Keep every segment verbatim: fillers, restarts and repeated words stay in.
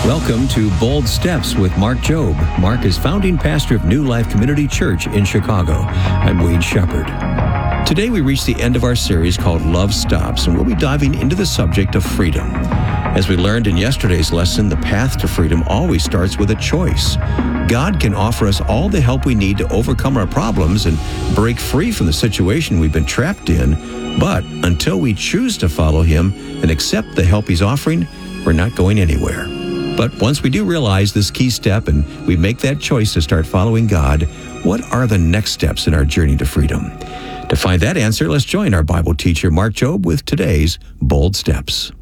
Welcome to Bold Steps with Mark Jobe. Mark is founding pastor of New Life Community Church in Chicago. I'm Wade Shepard. Today we reach the end of our series called Love Stops, and we'll be diving into the subject of freedom. As we learned in yesterday's lesson, the path to freedom always starts with a choice. God can offer us all the help we need to overcome our problems and break free from the situation we've been trapped in, but until we choose to follow Him and accept the help He's offering, we're not going anywhere. But once we do realize this key step and we make that choice to start following God, what are the next steps in our journey to freedom? To find that answer, let's join our Bible teacher, Mark Jobe, with today's Bold Steps.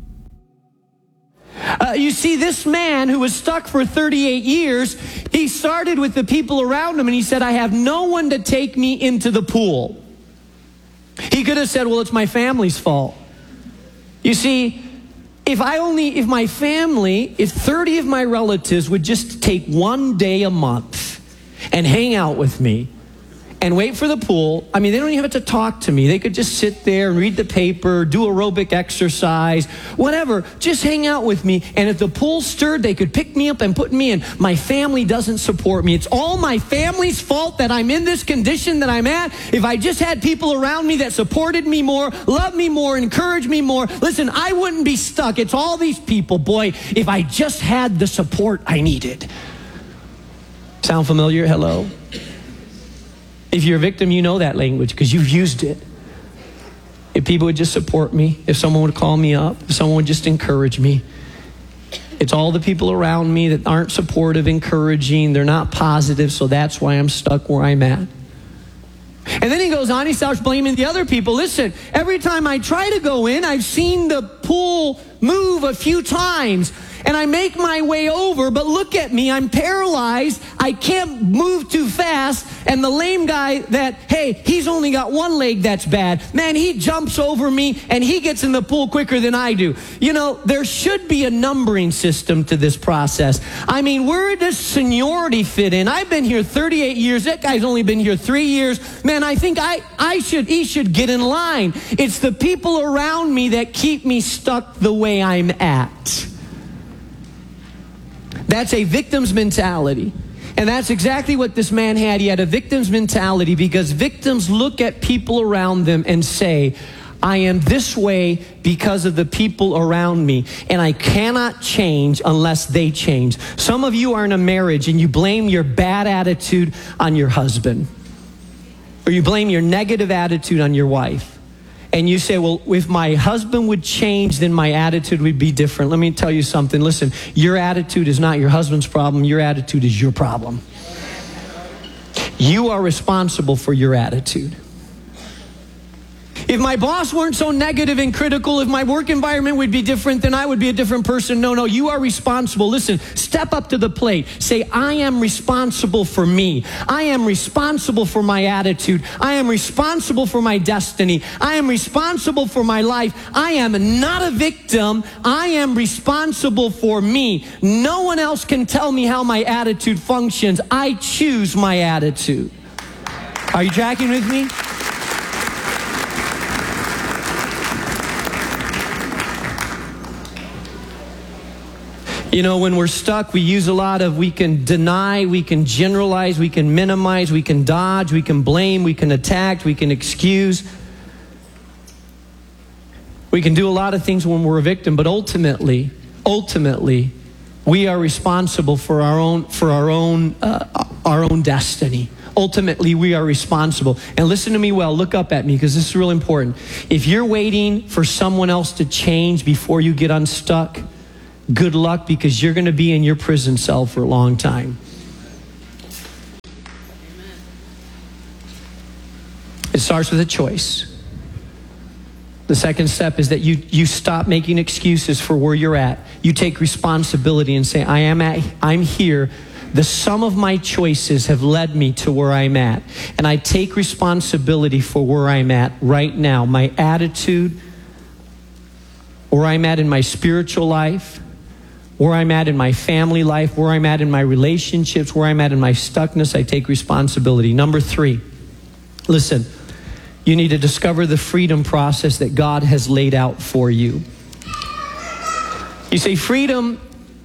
Uh, you see, this man who was stuck for thirty-eight years, he started with the people around him and he said, I have no one to take me into the pool. He could have said, well, it's my family's fault. You see, if I only, if my family, if thirty of my relatives would just take one day a month and hang out with me and wait for the pool, I mean, they don't even have to talk to me. They could just sit there and read the paper, do aerobic exercise, whatever. Just hang out with me. And if the pool stirred, they could pick me up and put me in. My family doesn't support me. It's all my family's fault that I'm in this condition that I'm at. If I just had people around me that supported me more, loved me more, encouraged me more, listen, I wouldn't be stuck. It's all these people. Boy, if I just had the support I needed. Sound familiar? Hello? If you're a victim, you know that language because you've used it. If people would just support me, if someone would call me up, if someone would just encourage me. It's all the people around me that aren't supportive, encouraging, they're not positive, so that's why I'm stuck where I'm at. And then he goes on, he starts blaming the other people. Listen, every time I try to go in, I've seen the pool move a few times. And I make my way over, but look at me, I'm paralyzed, I can't move too fast, and the lame guy that, hey, he's only got one leg that's bad, man, he jumps over me, and he gets in the pool quicker than I do. You know, there should be a numbering system to this process. I mean, where does seniority fit in? I've been here thirty-eight years, that guy's only been here three years. Man, I think I, I should, he should get in line. It's the people around me that keep me stuck the way I'm at. That's a victim's mentality. And that's exactly what this man had. He had a victim's mentality because victims look at people around them and say, I am this way because of the people around me, and I cannot change unless they change. Some of you are in a marriage and you blame your bad attitude on your husband, or you blame your negative attitude on your wife. And you say, well, if my husband would change, then my attitude would be different. Let me tell you something. Listen, your attitude is not your husband's problem. Your attitude is your problem. You are responsible for your attitude. If my boss weren't so negative and critical, if my work environment would be different, then I would be a different person. No, no, you are responsible. Listen, step up to the plate. Say, I am responsible for me. I am responsible for my attitude. I am responsible for my destiny. I am responsible for my life. I am not a victim. I am responsible for me. No one else can tell me how my attitude functions. I choose my attitude. Are you tracking with me? You know, when we're stuck, we use a lot of, we can deny, we can generalize, we can minimize, we can dodge, we can blame, we can attack, we can excuse. We can do a lot of things when we're a victim, but ultimately, ultimately, we are responsible for our own, for our own, uh, our own destiny. Ultimately, we are responsible. And listen to me well, look up at me because this is real important. If you're waiting for someone else to change before you get unstuck, good luck, because you're going to be in your prison cell for a long time. It starts with a choice. The second step is that you, you stop making excuses for where you're at. You take responsibility and say, I am at, I'm here. The sum of my choices have led me to where I'm at. And I take responsibility for where I'm at right now. My attitude, where I'm at in my spiritual life, where I'm at in my family life, where I'm at in my relationships, where I'm at in my stuckness, I take responsibility. Number three, listen, you need to discover the freedom process that God has laid out for you. You say freedom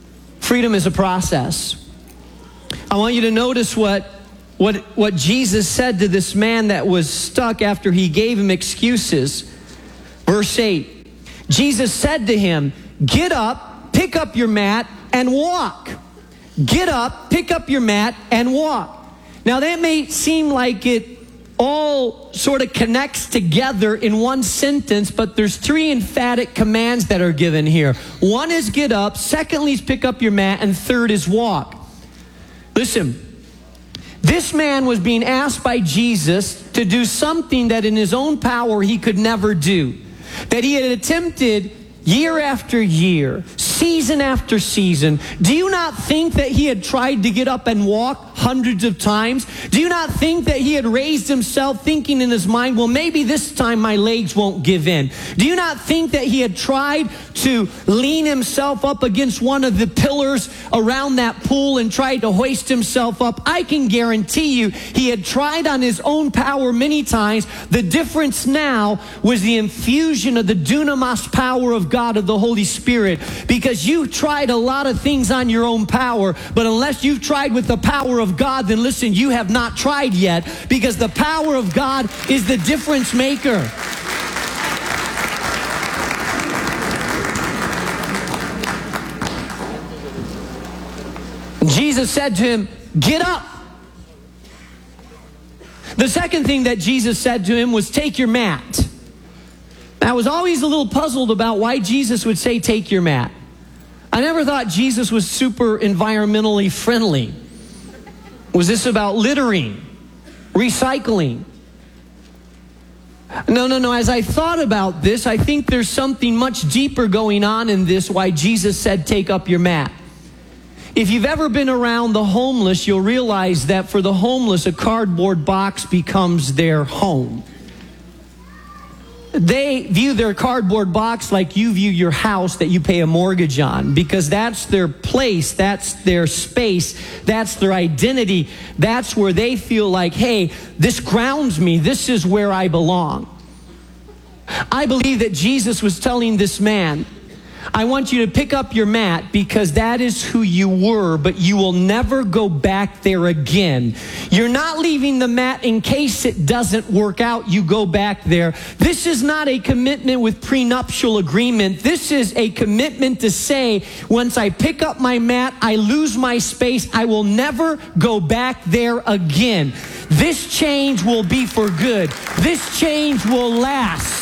Freedom is a process. I want you to notice what, what, what Jesus said to this man that was stuck after he gave him excuses. Verse eight, Jesus said to him, "Get up, pick up your mat, and walk." Get up, pick up your mat, and walk. Now that may seem like it all sort of connects together in one sentence, but there's three emphatic commands that are given here. One is get up, secondly is pick up your mat, and third is walk. Listen, this man was being asked by Jesus to do something that in his own power he could never do. That he had attempted year after year, season after season. Do you not think that he had tried to get up and walk hundreds of times? Do you not think that he had raised himself thinking in his mind, well, maybe this time my legs won't give in? Do you not think that he had tried to lean himself up against one of the pillars around that pool and tried to hoist himself up? I can guarantee you he had tried on his own power many times. The difference now was the infusion of the dunamis power of God, of the Holy Spirit. Because you tried a lot of things on your own power, but unless you've tried with the power of God, then listen, you have not tried yet, because the power of God is the difference maker. Jesus said to him, "Get up." The second thing that Jesus said to him was, "Take your mat." I was always a little puzzled about why Jesus would say, "Take your mat." I never thought Jesus was super environmentally friendly. Was this about littering, recycling? No, no, no. As I thought about this, I think there's something much deeper going on in this, why Jesus said, "Take up your mat." If you've ever been around the homeless, you'll realize that for the homeless, a cardboard box becomes their home. They view their cardboard box like you view your house that you pay a mortgage on, because that's their place, that's their space, that's their identity. That's where they feel like, hey, this grounds me, this is where I belong. I believe that Jesus was telling this man, I want you to pick up your mat, because that is who you were, but you will never go back there again. You're not leaving the mat in case it doesn't work out. You go back there. This is not a commitment with prenuptial agreement. This is a commitment to say, once I pick up my mat, I lose my space. I will never go back there again. This change will be for good. This change will last.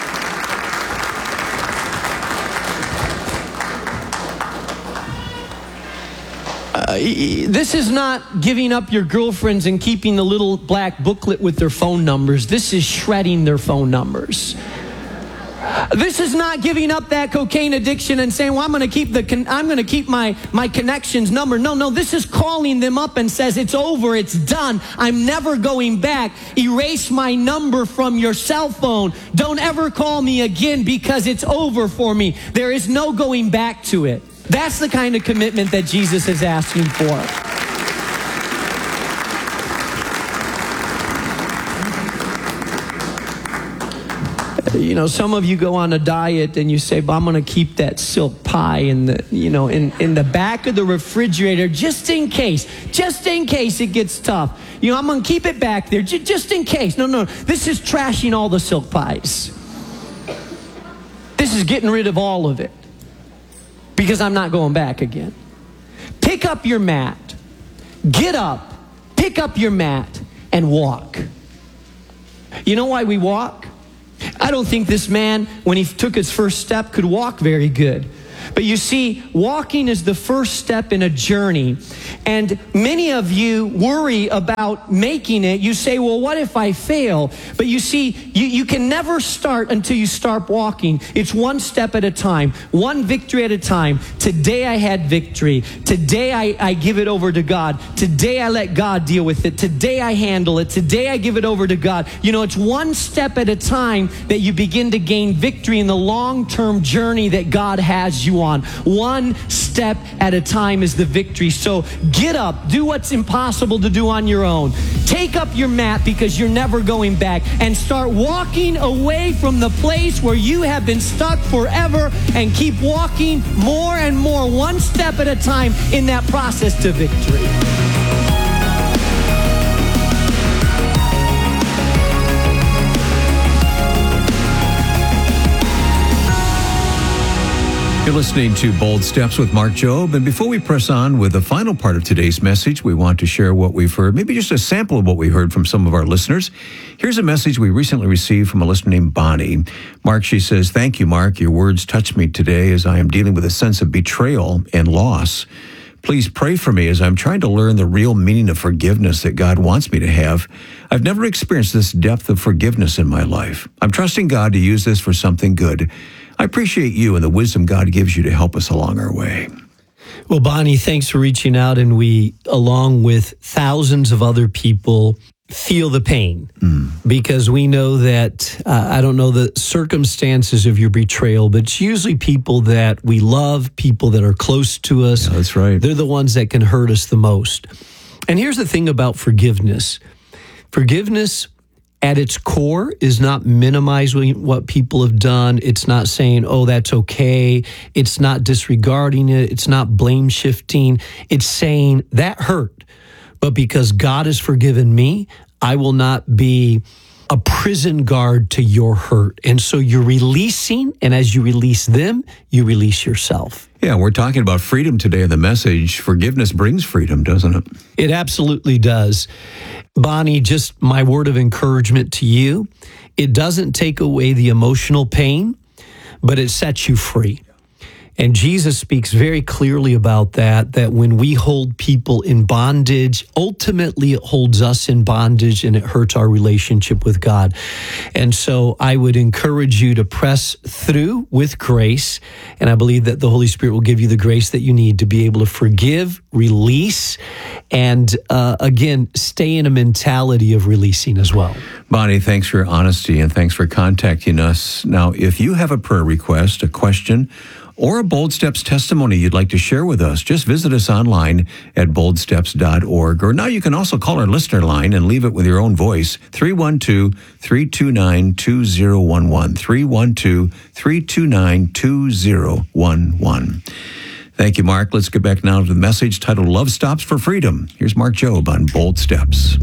Uh, this is not giving up your girlfriends and keeping the little black booklet with their phone numbers. This is shredding their phone numbers. This is not giving up that cocaine addiction and saying, well, I'm going to keep the con- I'm going to keep my my connections number. No, no, this is calling them up and says, it's over, it's done. I'm never going back. Erase my number from your cell phone. Don't ever call me again, because it's over for me. There is no going back to it. That's the kind of commitment that Jesus is asking for. You know, some of you go on a diet and you say, well, I'm going to keep that silk pie in the, you know, in, in the back of the refrigerator just in case, just in case it gets tough. You know, I'm going to keep it back there j- just in case. No, no, this is trashing all the silk pies. This is getting rid of all of it, because I'm not going back again. Pick up your mat. Get up. Pick up your mat and walk. You know why we walk? I don't think this man, when he took his first step, could walk very good. But you see, walking is the first step in a journey. And many of you worry about making it. You say, well, what if I fail? But you see, you, you can never start until you start walking. It's one step at a time, one victory at a time. Today I had victory. Today I, I give it over to God. Today I let God deal with it. Today I handle it. Today I give it over to God. You know, it's one step at a time that you begin to gain victory in the long-term journey that God has you you on. One step at a time is the victory. So get up, do what's impossible to do on your own. Take up your mat because you're never going back, and start walking away from the place where you have been stuck forever, and keep walking more and more, one step at a time in that process to victory. You're listening to Bold Steps with Mark Jobe. And before we press on with the final part of today's message, we want to share what we've heard, maybe just a sample of what we heard from some of our listeners. Here's a message we recently received from a listener named Bonnie. Mark, she says, "Thank you, Mark. Your words touched me today as I am dealing with a sense of betrayal and loss. Please pray for me as I'm trying to learn the real meaning of forgiveness that God wants me to have. I've never experienced this depth of forgiveness in my life. I'm trusting God to use this for something good. I appreciate you and the wisdom God gives you to help us along our way." Well, Bonnie, thanks for reaching out, and we, along with thousands of other people, feel the pain mm. because we know that, uh, I don't know the circumstances of your betrayal, but it's usually people that we love, people that are close to us. Yeah, that's right. They're the ones that can hurt us the most. And here's the thing about forgiveness. Forgiveness at its core is not minimizing what people have done. It's not saying, oh, that's okay. It's not disregarding it. It's not blame shifting. It's saying that hurt, but because God has forgiven me, I will not be a prison guard to your hurt. And so you're releasing, and as you release them, you release yourself. Yeah, we're talking about freedom today in the message. Forgiveness brings freedom, doesn't it? It absolutely does. Bonnie, just my word of encouragement to you, it doesn't take away the emotional pain, but it sets you free. And Jesus speaks very clearly about that, that when we hold people in bondage, ultimately it holds us in bondage and it hurts our relationship with God. And so I would encourage you to press through with grace. And I believe that the Holy Spirit will give you the grace that you need to be able to forgive, release, and uh, again, stay in a mentality of releasing as well. Bonnie, thanks for your honesty and thanks for contacting us. Now, if you have a prayer request, a question, or a Bold Steps testimony you'd like to share with us, just visit us online at bold steps dot org. Or now you can also call our listener line and leave it with your own voice, three one two, three two nine, two zero one one, three one two, three two nine, two zero one one. Thank you, Mark. Let's get back now to the message titled Love Stops for Freedom. Here's Mark Jobe on Bold Steps.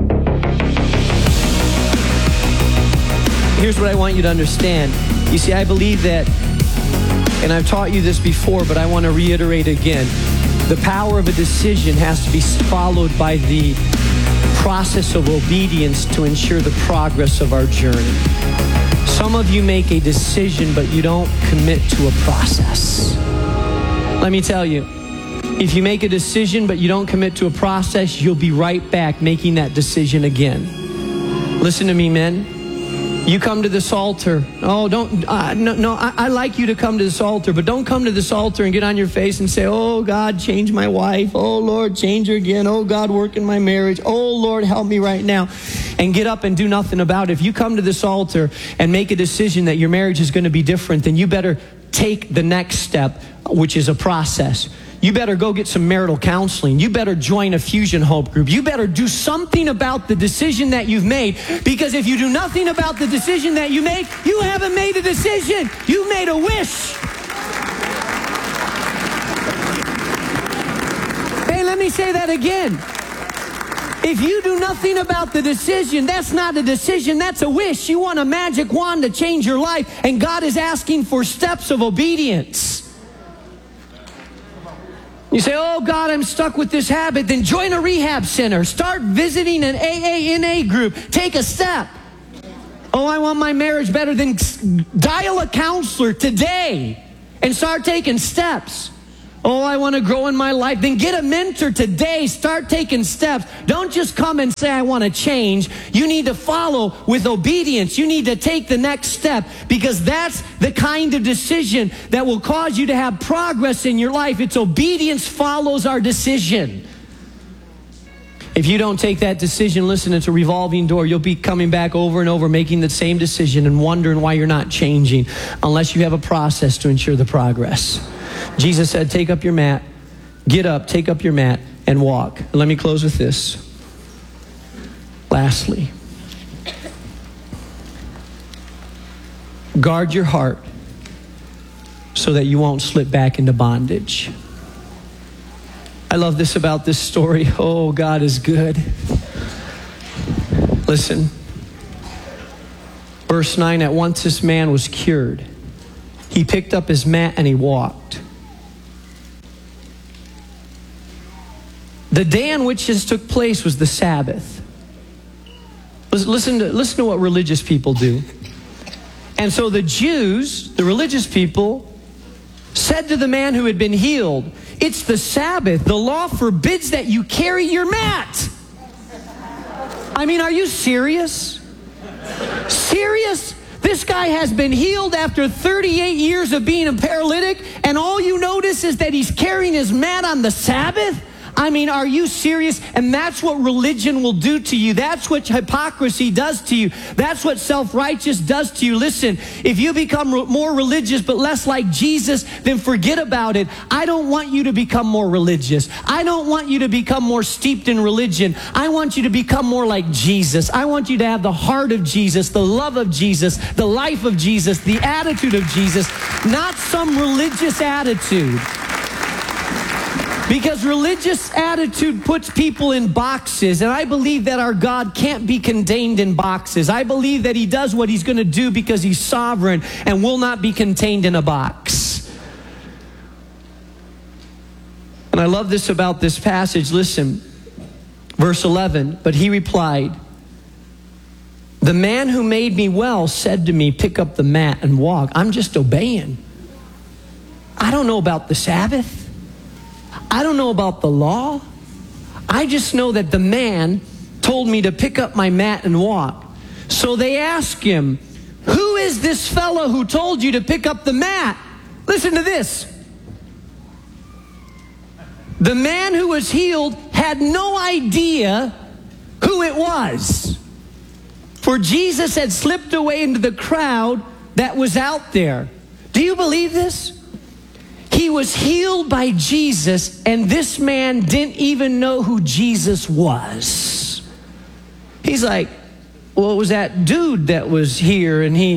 Here's what I want you to understand. You see, I believe that, and I've taught you this before, but I want to reiterate again. The power of a decision has to be followed by the process of obedience to ensure the progress of our journey. Some of you make a decision, but you don't commit to a process. Let me tell you, if you make a decision, but you don't commit to a process, you'll be right back making that decision again. Listen to me, men. You come to this altar. Oh, don't, uh, no, no, I, I like you to come to this altar, but don't come to this altar and get on your face and say, oh, God, change my wife. Oh, Lord, change her again. Oh, God, work in my marriage. Oh, Lord, help me right now. And get up and do nothing about it. If you come to this altar and make a decision that your marriage is going to be different, then you better take the next step, which is a process. You better go get some marital counseling. You better join a Fusion Hope group. You better do something about the decision that you've made, because if you do nothing about the decision that you made, you haven't made a decision. You made a wish. Hey, let me say that again. If you do nothing about the decision, that's not a decision, that's a wish. You want a magic wand to change your life, and God is asking for steps of obedience. You say, oh, God, I'm stuck with this habit. Then join a rehab center. Start visiting an A A N A group. Take a step. Oh, I want my marriage better. Then dial a counselor today and start taking steps. Oh, I want to grow in my life. Then get a mentor today. Start taking steps. Don't just come and say, I want to change. You need to follow with obedience. You need to take the next step, because that's the kind of decision that will cause you to have progress in your life. It's obedience follows our decision. If you don't take that decision, listen, it's a revolving door. You'll be coming back over and over, making the same decision and wondering why you're not changing, unless you have a process to ensure the progress. Jesus said, take up your mat, get up, take up your mat, and walk. And let me close with this. Lastly, guard your heart so that you won't slip back into bondage. I love this about this story. Oh, God is good. Listen. Verse nine, at once this man was cured. He picked up his mat and he walked. The day on which this took place was the Sabbath. Listen to, listen to what religious people do. And so the Jews, the religious people, said to the man who had been healed, it's the Sabbath. The law forbids that you carry your mat. I mean, are you serious? Serious? This guy has been healed after thirty-eight years of being a paralytic, and all you notice is that he's carrying his mat on the Sabbath? I mean, are you serious? And that's what religion will do to you. That's what hypocrisy does to you. That's what self-righteous does to you. Listen, if you become more religious but less like Jesus, then forget about it. I don't want you to become more religious. I don't want you to become more steeped in religion. I want you to become more like Jesus. I want you to have the heart of Jesus, the love of Jesus, the life of Jesus, the attitude of Jesus, not some religious attitude. Because religious attitude puts people in boxes, and I believe that our God can't be contained in boxes. I believe that he does what he's going to do because he's sovereign and will not be contained in a box. And I love this about this passage. Listen, verse eleven, but he replied, the man who made me well said to me, pick up the mat and walk. I'm just obeying. I don't know about the Sabbath. I don't know about the law. I just know that the man told me to pick up my mat and walk. So they ask him, who is this fellow who told you to pick up the mat? Listen to this. The man who was healed had no idea who it was. For Jesus had slipped away into the crowd that was out there. Do you believe this? He was healed by Jesus, and this man didn't even know who Jesus was. He's like, well, it was that dude that was here, and he,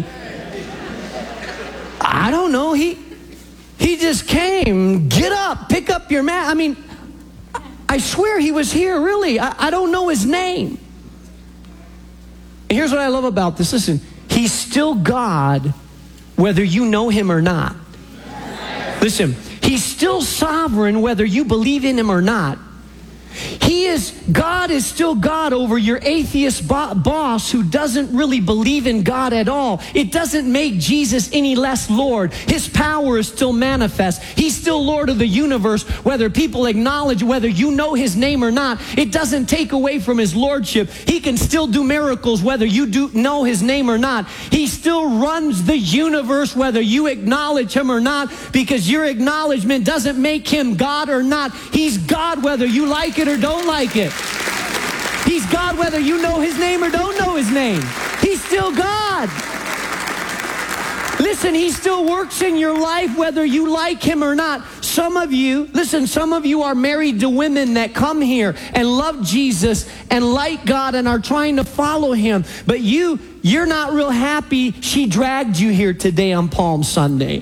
I don't know, he, he just came, get up, pick up your mat. I mean, I swear he was here, really. I, I don't know his name. And here's what I love about this. Listen, he's still God, whether you know him or not. Listen, he's still sovereign whether you believe in him or not. He is, God is still God over your atheist bo- boss who doesn't really believe in God at all. It doesn't make Jesus any less Lord. His power is still manifest. He's still Lord of the universe, whether people acknowledge, whether you know his name or not. It doesn't take away from his lordship. He can still do miracles whether you do know his name or not. He still runs the universe whether you acknowledge him or not, because your acknowledgement doesn't make him God or not. He's God whether you like it or don't like it. He's God whether you know his name or don't know his name. He's still God. Listen, he still works in your life whether you like him or not. Some of you, listen, some of you are married to women that come here and love Jesus and like God and are trying to follow him. But you, you're not real happy she dragged you here today on Palm Sunday.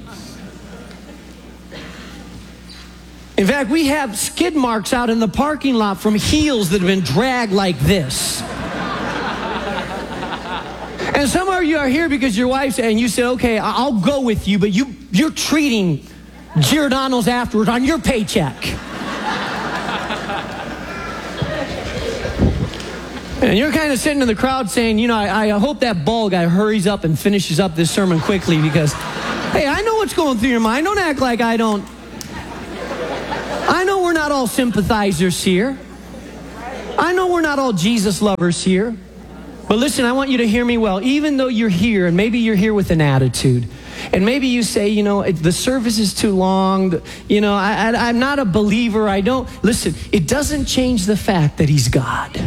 In fact, we have skid marks out in the parking lot from heels that have been dragged like this. And some of you are here because your wife said, and you said, okay, I'll go with you, but you, you're treating Giordano's afterwards on your paycheck. And you're kind of sitting in the crowd saying, you know, I, I hope that bald guy hurries up and finishes up this sermon quickly because, hey, I know what's going through your mind. Don't act like I don't. I know we're not all sympathizers here. I know we're not all Jesus lovers here. But listen, I want you to hear me well. Even though you're here, and maybe you're here with an attitude, and maybe you say, you know, the service is too long, you know, I, I, I'm not a believer, I don't. Listen, it doesn't change the fact that he's God.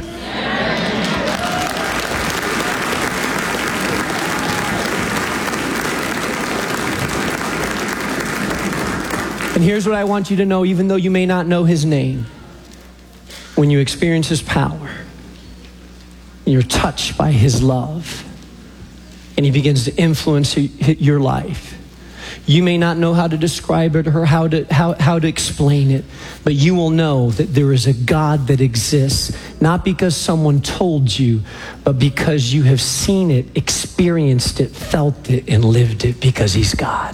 And here's what I want you to know, even though you may not know his name, when you experience his power, you're touched by his love, and he begins to influence your life. You may not know how to describe it or how to, how, how to explain it, but you will know that there is a God that exists, not because someone told you, but because you have seen it, experienced it, felt it, and lived it, because he's God.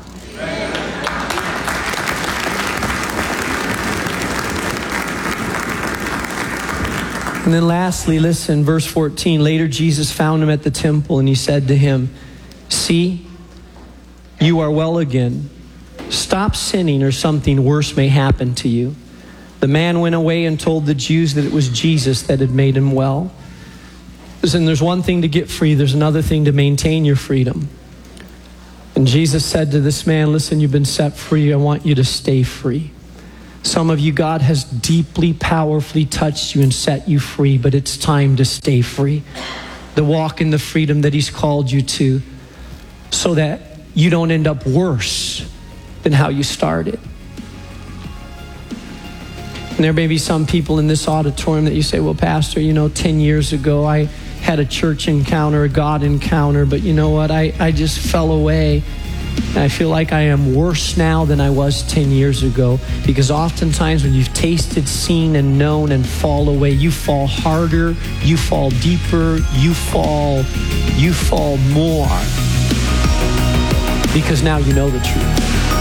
And then lastly, listen, verse fourteen, later Jesus found him at the temple and he said to him, see, you are well again. Stop sinning or something worse may happen to you. The man went away and told the Jews that it was Jesus that had made him well. Listen, there's one thing to get free. There's another thing to maintain your freedom. And Jesus said to this man, listen, you've been set free. I want you to stay free. Some of you, God has deeply, powerfully touched you and set you free, but it's time to stay free, to walk in the freedom that he's called you to, so that you don't end up worse than how you started. And there may be some people in this auditorium that you say, well, Pastor, you know, ten years ago I had a church encounter, a God encounter, but you know what, I, I just fell away. And I feel like I am worse now than I was ten years ago, because oftentimes when you've tasted, seen, and known and fall away, you fall harder, you fall deeper, you fall, you fall more, because now you know the truth.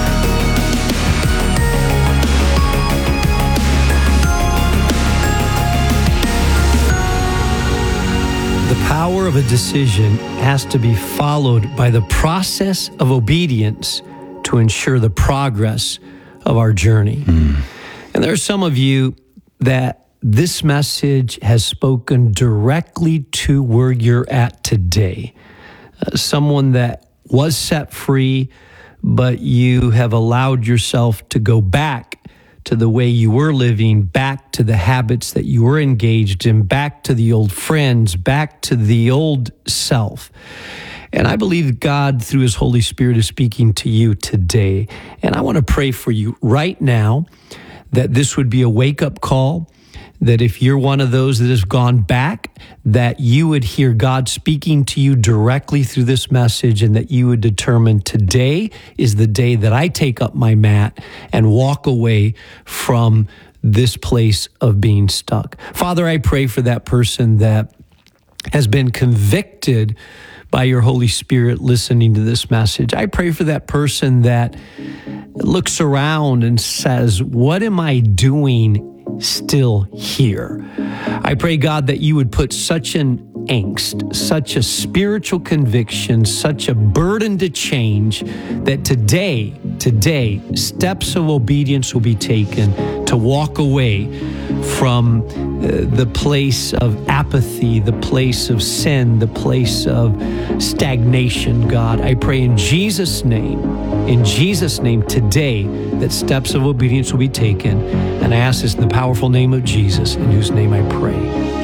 The power of a decision has to be followed by the process of obedience to ensure the progress of our journey. Mm. And there are some of you that this message has spoken directly to where you're at today. Uh, someone that was set free, but you have allowed yourself to go back to the way you were living, back to the habits that you were engaged in, back to the old friends, back to the old self. And I believe God, through his Holy Spirit, is speaking to you today. And I want to pray for you right now that this would be a wake-up call, that if you're one of those that has gone back, that you would hear God speaking to you directly through this message, and that you would determine today is the day that I take up my mat and walk away from this place of being stuck. Father, I pray for that person that has been convicted by your Holy Spirit listening to this message. I pray for that person that looks around and says, what am I doing still here? I pray, God, that you would put such an angst, such a spiritual conviction, such a burden to change, that today, today, steps of obedience will be taken to walk away from uh, the place of apathy, the place of sin, the place of stagnation, God. I pray in Jesus' name, in Jesus' name today, that steps of obedience will be taken. And I ask this in the powerful name of Jesus, in whose name I pray.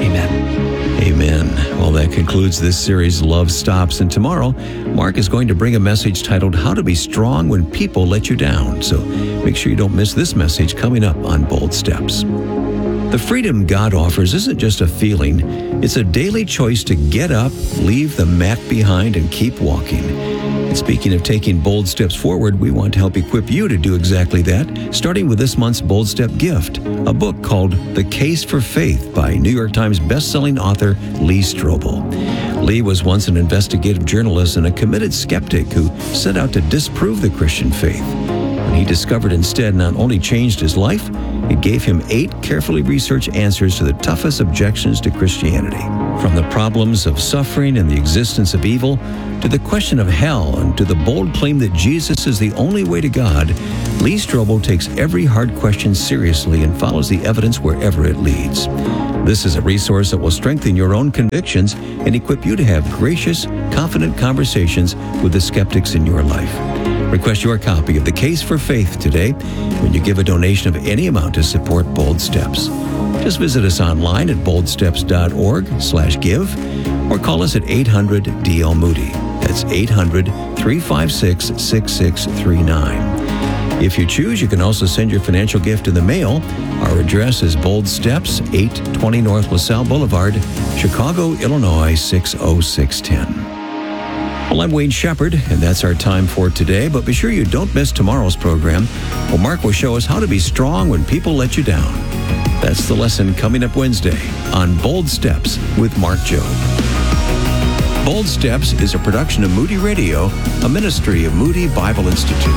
Amen. Amen. Well, that concludes this series, Love Stops. And tomorrow, Mark is going to bring a message titled, How to Be Strong When People Let You Down. So make sure you don't miss this message coming up on Bold Steps. The freedom God offers isn't just a feeling. It's a daily choice to get up, leave the mat behind, and keep walking. And speaking of taking bold steps forward, we want to help equip you to do exactly that, starting with this month's Bold Step gift, a book called The Case for Faith by New York Times bestselling author Lee Strobel. Lee was once an investigative journalist and a committed skeptic who set out to disprove the Christian faith. And he discovered instead not only changed his life, it gave him eight carefully researched answers to the toughest objections to Christianity. From the problems of suffering and the existence of evil, to the question of hell, and to the bold claim that Jesus is the only way to God, Lee Strobel takes every hard question seriously and follows the evidence wherever it leads. This is a resource that will strengthen your own convictions and equip you to have gracious, confident conversations with the skeptics in your life. Request your copy of The Case for Faith today when you give a donation of any amount to support Bold Steps. Just visit us online at boldsteps.org slash give or call us at eight hundred D L Moody. That's eight hundred, three five six, six six three nine. If you choose, you can also send your financial gift in the mail. Our address is Bold Steps, eight twenty North LaSalle Boulevard, Chicago, Illinois, six oh six one oh. Well, I'm Wayne Shepherd, and that's our time for today. But be sure you don't miss tomorrow's program, where Mark will show us how to be strong when people let you down. That's the lesson coming up Wednesday on Bold Steps with Mark Jobe. Bold Steps is a production of Moody Radio, a ministry of Moody Bible Institute.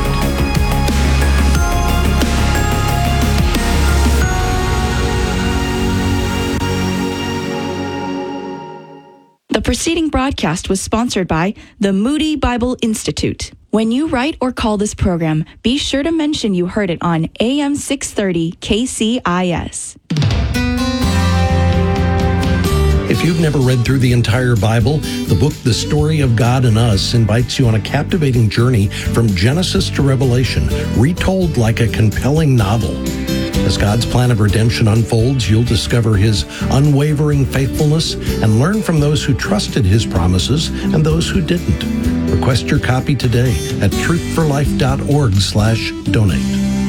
The preceding broadcast was sponsored by the Moody Bible Institute. When you write or call this program, be sure to mention you heard it on A M six thirty K C I S. If you've never read through the entire Bible, the book The Story of God and Us invites you on a captivating journey from Genesis to Revelation, retold like a compelling novel. As God's plan of redemption unfolds, you'll discover His unwavering faithfulness and learn from those who trusted His promises and those who didn't. Request your copy today at truth for life dot org slash donate.